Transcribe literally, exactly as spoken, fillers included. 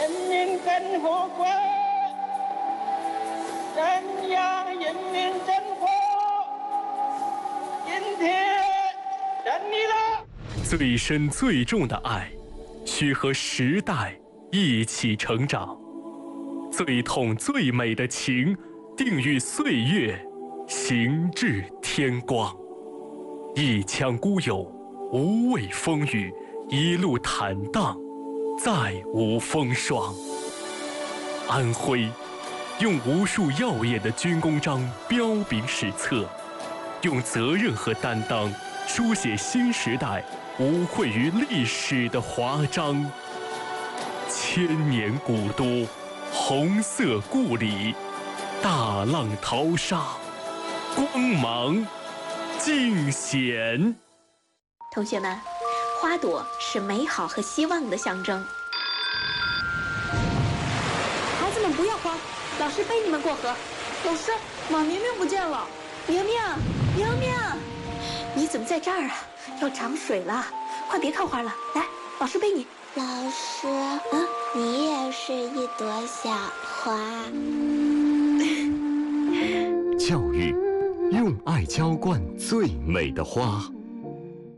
人民共和国中央人民政府今天胜利了。 最深最重的爱，需和时代一起成长；最痛最美的情，定与岁月行至天光。一腔孤勇，无畏风雨，一路坦荡，再无风霜。安徽用无数耀眼的军功章彪炳史册，用责任和担当书写新时代无愧于历史的华章。千年古都，红色故里，大浪淘沙，光芒尽显。 同学们，花朵是美好和希望的象征。孩子们不要慌，老师背你们过河。 老师，马明明不见了。 明明，明明，你怎么在这儿啊？要涨水了，快别看花了，来，老师背你。 老师，嗯，你也是一朵小花。 教育，用爱浇灌最美的花。